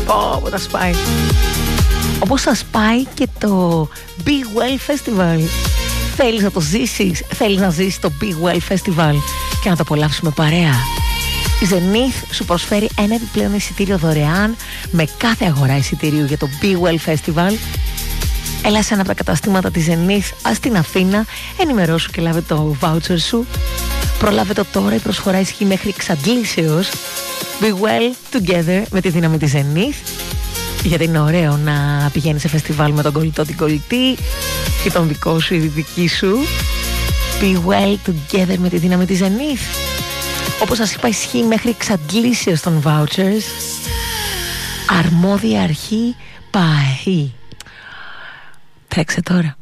Πω, τα σπάει. Όπως θα σπάει και το Be Well Festival. Θέλεις να το ζήσεις? Θέλεις να ζήσεις το Be Well Festival και να το απολαύσουμε παρέα? Η Zenith σου προσφέρει ένα επιπλέον εισιτήριο δωρεάν με κάθε αγορά εισιτηρίου για το Be Well Festival. Έλα σε ένα από τα καταστήματα της Zenith στην Αθήνα, ενημερώσου και λάβε το voucher σου. Προλάβε το τώρα, η προσφορά ισχύει μέχρι εξαντλήσεως. Be Well Together με τη δύναμη της Zenith. Γιατί είναι ωραίο να πηγαίνεις σε φεστιβάλ με τον κολλητό, την κολλητή και τον δικό σου ή τη δική σου. Be Well Together με τη δύναμη της Zenith. Όπως σας είπα, ισχύει μέχρι εξαντλήσεως των vouchers. Αρμόδια αρχή ΠΑΕ. Τρέξε τώρα.